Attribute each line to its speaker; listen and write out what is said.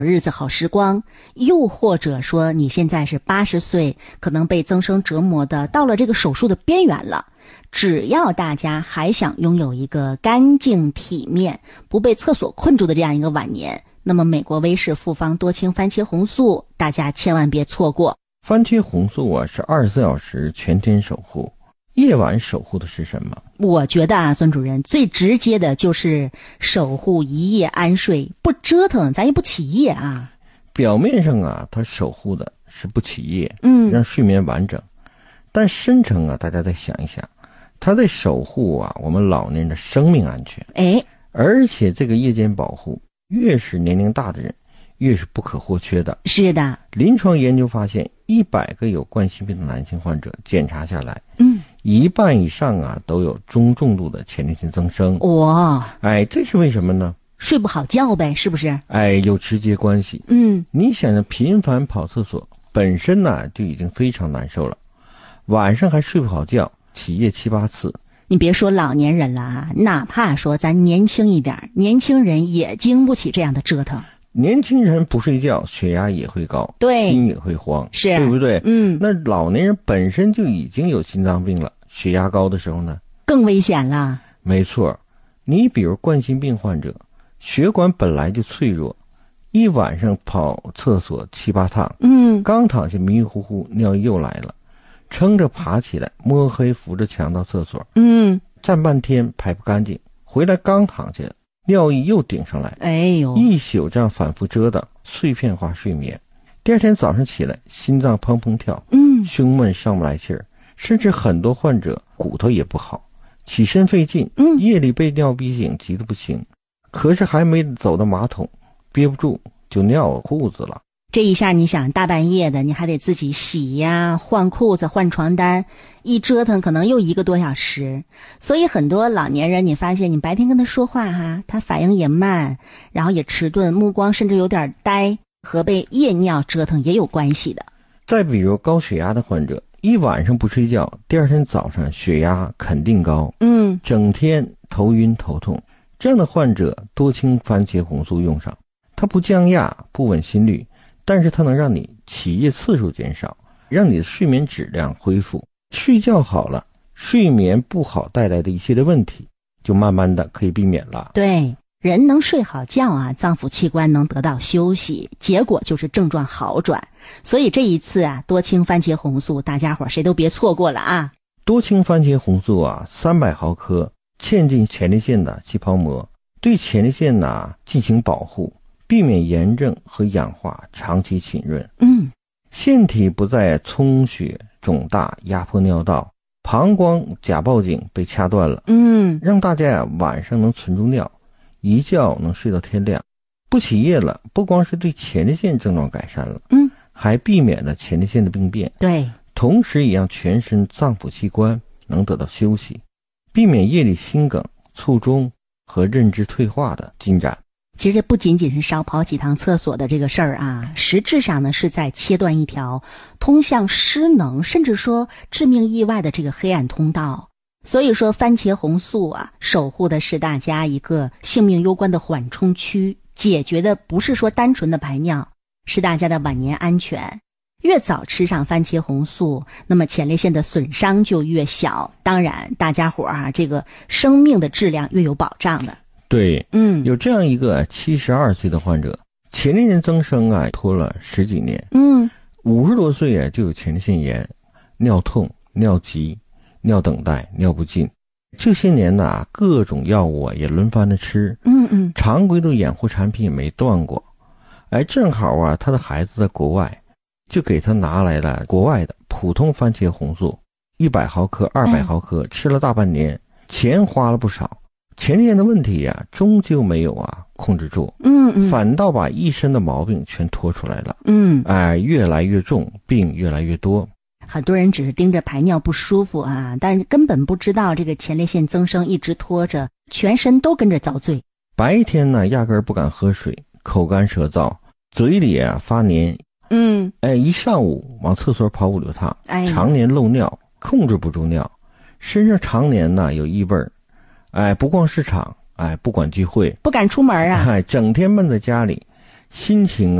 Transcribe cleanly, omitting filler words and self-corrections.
Speaker 1: 日子好时光，又或者说你现在是80岁，可能被增生折磨的到了这个手术的边缘了。只要大家还想拥有一个干净体面、不被厕所困住的这样一个晚年，那么美国威士复方多清番茄红素大家千万别错过。
Speaker 2: 番茄红素啊是24小时全天守护，夜晚守护的是什么？
Speaker 1: 我觉得啊，孙主任最直接的就是守护一夜安睡，不折腾咱也不起夜啊。
Speaker 2: 表面上啊，它守护的是不起夜，让睡眠完整，但深层啊，大家再想一想，它在守护啊我们老年人的生命安全。而且这个夜间保护，越是年龄大的人，越是不可或缺的。
Speaker 1: 是的，
Speaker 2: 临床研究发现，100个有冠心病的男性患者检查下来，一半以上啊都有中重度的前列腺增生。
Speaker 1: 哇，
Speaker 2: 这是为什么呢？
Speaker 1: 睡不好觉呗，是不是？
Speaker 2: 有直接关系。你想着频繁跑厕所本身呢就已经非常难受了，晚上还睡不好觉，起夜7、8次。
Speaker 1: 你别说老年人了啊，哪怕说咱年轻一点，年轻人也经不起这样的折腾。
Speaker 2: 年轻人不睡觉，血压也会高，
Speaker 1: 对，
Speaker 2: 心也会慌，
Speaker 1: 是，
Speaker 2: 对不对？那老年人本身就已经有心脏病了，血压高的时候呢，
Speaker 1: 更危险了。没
Speaker 2: 错，你比如冠心病患者，血管本来就脆弱，一晚上跑厕所7、8趟，刚躺下迷迷糊糊，尿意又来了，撑着爬起来，摸黑扶着墙到厕所，站半天排不干净，回来刚躺下，尿意又顶上来，一宿这样反复折腾，碎片化睡眠。第二天早上起来，心脏砰砰跳，胸闷上不来气儿，甚至很多患者骨头也不好，起身费劲，夜里被尿逼醒，急得不行，可是还没走到马桶，憋不住就尿裤子了。
Speaker 1: 这一下你想大半夜的，你还得自己洗呀、换裤子、换床单，一折腾可能又1个多小时。所以很多老年人，你发现你白天跟他说话他反应也慢，然后也迟钝，目光甚至有点呆，和被夜尿折腾也有关系的。
Speaker 2: 再比如高血压的患者，一晚上不睡觉，第二天早上血压肯定高，整天头晕头痛，这样的患者多清番茄红素用上，它不降压不稳心率，但是它能让你起夜次数减少，让你的睡眠质量恢复，睡觉好了，睡眠不好带来的一系列问题就慢慢的可以避免了。
Speaker 1: 对，人能睡好觉啊，脏腑器官能得到休息，结果就是症状好转。所以这一次啊，多清番茄红素大家伙谁都别错过了啊。
Speaker 2: 多清番茄红素啊，300毫克嵌进前列腺的气泡膜，对前列腺进行保护，避免炎症和氧化长期浸润。腺体不再充血肿大，压迫尿道，膀胱假报警被掐断了，让大家晚上能存住尿，一觉能睡到天亮，不起夜了。不光是对前列腺症状改善了，还避免了前列腺的病变。
Speaker 1: 对，
Speaker 2: 同时也让全身脏腑器官能得到休息，避免夜里心梗、卒中和认知退化的进展。
Speaker 1: 其实这不仅仅是少跑几趟厕所的这个事儿啊，实质上呢是在切断一条通向失能甚至说致命意外的这个黑暗通道。所以说番茄红素啊，守护的是大家一个性命攸关的缓冲区，解决的不是说单纯的排尿，是大家的晚年安全。越早吃上番茄红素，那么前列腺的损伤就越小，当然大家伙这个生命的质量越有保障的。
Speaker 2: 对，有这样一个72岁的患者，前列腺增生拖了10几年，50多岁就有前列腺炎，尿痛、尿急、尿等待、尿不尽。这些年各种药物也轮番的吃，常规的养护产品也没断过。正好他的孩子在国外，就给他拿来了国外的普通番茄红素，100毫克、200毫克，吃了大半年，钱花了不少。前列腺的问题终究没有控制住，反倒把一身的毛病全拖出来了，越来越重，病越来越多。
Speaker 1: 很多人只是盯着排尿不舒服但是根本不知道这个前列腺增生一直拖着，全身都跟着遭罪。
Speaker 2: 白天压根儿不敢喝水，口干舌燥，嘴里发黏，一上午往厕所跑5、6趟，常年漏尿，控制不住尿，身上常年有异味儿。不逛市场，不管聚会，
Speaker 1: 不敢出门
Speaker 2: 整天闷在家里， 心情